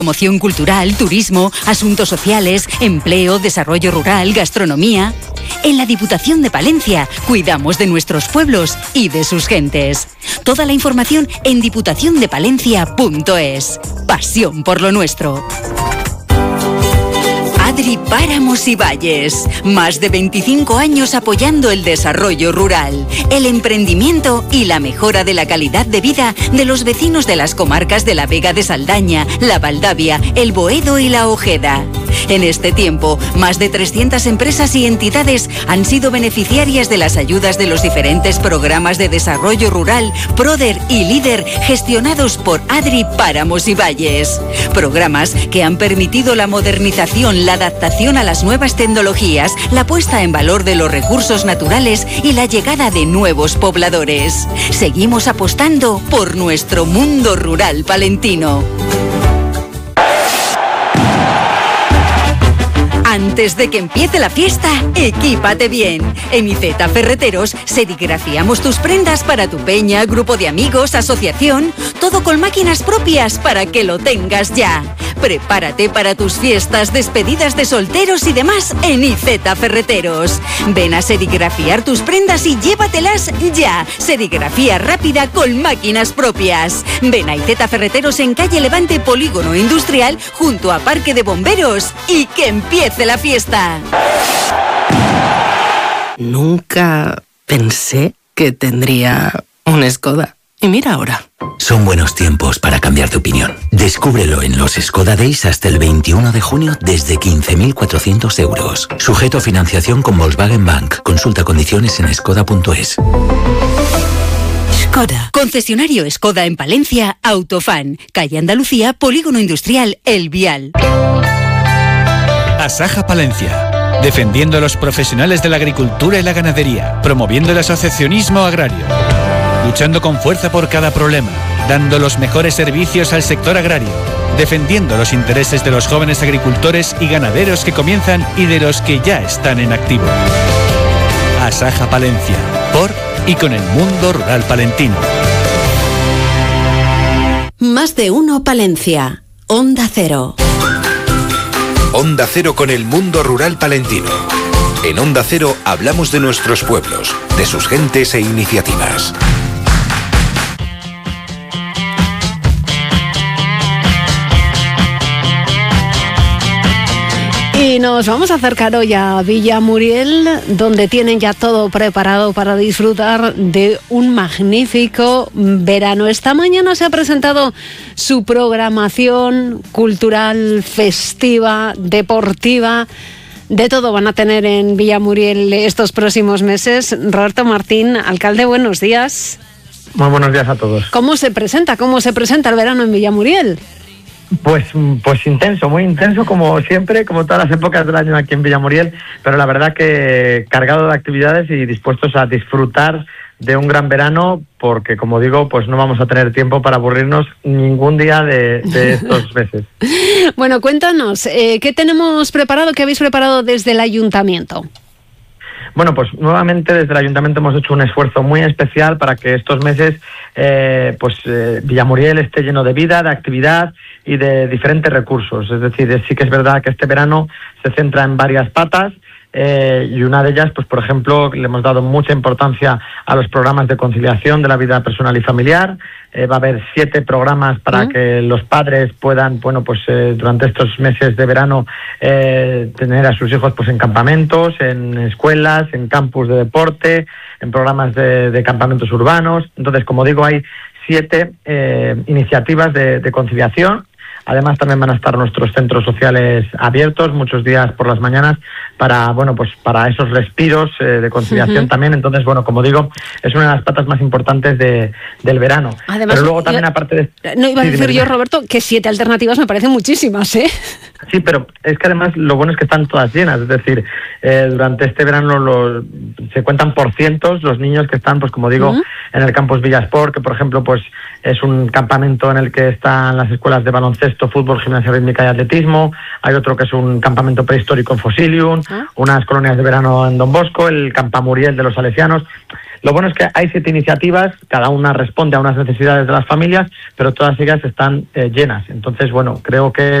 Promoción cultural, turismo, asuntos sociales, empleo, desarrollo rural, gastronomía. En la Diputación de Palencia cuidamos de nuestros pueblos y de sus gentes. Toda la información en diputaciondepalencia.es. Pasión por lo nuestro. Adri Páramos y Valles. Más de 25 años apoyando el desarrollo rural, el emprendimiento y la mejora de la calidad de vida de los vecinos de las comarcas de la Vega de Saldaña, la Valdavia, el Boedo y la Ojeda. En este tiempo, más de 300 empresas y entidades han sido beneficiarias de las ayudas de los diferentes programas de desarrollo rural, PRODER y LEADER, gestionados por Adri Páramos y Valles. Programas que han permitido la modernización, la adaptación a las nuevas tecnologías, la puesta en valor de los recursos naturales y la llegada de nuevos pobladores. Seguimos apostando por nuestro mundo rural palentino. Antes de que empiece la fiesta, equípate bien. En IZ Ferreteros serigrafiamos tus prendas para tu peña, grupo de amigos, asociación, todo con máquinas propias para que lo tengas ya. Prepárate para tus fiestas, despedidas de solteros y demás en IZ Ferreteros. Ven a serigrafiar tus prendas y llévatelas ya. Serigrafía rápida con máquinas propias. Ven a IZ Ferreteros en calle Levante, Polígono Industrial, junto a Parque de Bomberos, y que empiece la fiesta. Nunca pensé que tendría un Skoda. Y mira ahora. Son buenos tiempos para cambiar de opinión. Descúbrelo en los Skoda Days hasta el 21 de junio desde 15.400 euros. Sujeto a financiación con Volkswagen Bank. Consulta condiciones en skoda.es. Skoda. Concesionario Skoda en Palencia, Autofan. Calle Andalucía, Polígono Industrial El Vial. Asaja Palencia, defendiendo a los profesionales de la agricultura y la ganadería, promoviendo el asociacionismo agrario, luchando con fuerza por cada problema, dando los mejores servicios al sector agrario, defendiendo los intereses de los jóvenes agricultores y ganaderos que comienzan y de los que ya están en activo. Asaja Palencia, por y con el mundo rural palentino. Más de uno Palencia. Onda Cero. Onda Cero con el mundo rural palentino. En Onda Cero hablamos de nuestros pueblos, de sus gentes e iniciativas. Y nos vamos a acercar hoy a Villamuriel, donde tienen ya todo preparado para disfrutar de un magnífico verano. Esta mañana se ha presentado su programación cultural, festiva, deportiva. De todo van a tener en Villamuriel estos próximos meses. Roberto Martín, alcalde, buenos días. Muy buenos días a todos. ¿Cómo se presenta el verano en Villamuriel? Pues intenso, muy intenso, como siempre, como todas las épocas del año aquí en Villamuriel, pero la verdad que cargado de actividades y dispuestos a disfrutar de un gran verano, porque como digo, pues no vamos a tener tiempo para aburrirnos ningún día de estos meses. Bueno, cuéntanos, ¿qué tenemos preparado, qué habéis preparado desde el ayuntamiento? Bueno, pues nuevamente desde el Ayuntamiento hemos hecho un esfuerzo muy especial para que estos meses Villamuriel esté lleno de vida, de actividad y de diferentes recursos. Es decir, sí que es verdad que este verano se centra en varias patas, y una de ellas, pues por ejemplo, le hemos dado mucha importancia a los programas de conciliación de la vida personal y familiar. Va a haber 7 programas para que los padres puedan, durante estos meses de verano tener a sus hijos pues en campamentos, en escuelas, en campus de deporte, en programas de campamentos urbanos. Entonces, como digo, hay 7 iniciativas de conciliación. Además, también van a estar nuestros centros sociales abiertos muchos días por las mañanas para esos respiros de conciliación también. Entonces, como digo, es una de las patas más importantes del verano. Además, pero luego también, aparte de... No iba a decir yo, Roberto, que 7 alternativas me parecen muchísimas, ¿eh? Sí, pero es que además lo bueno es que están todas llenas. Es decir, durante este verano se cuentan por cientos los niños que están, pues como digo, en el campus Villasport, que por ejemplo pues es un campamento en el que están las escuelas de baloncesto, fútbol, gimnasia rítmica y atletismo. Hay otro que es un campamento prehistórico en Fosilium, unas colonias de verano en Don Bosco, el Campamuriel de los Salesianos. Lo bueno es que hay 7 iniciativas, cada una responde a unas necesidades de las familias, pero todas ellas están llenas. Entonces, bueno, creo que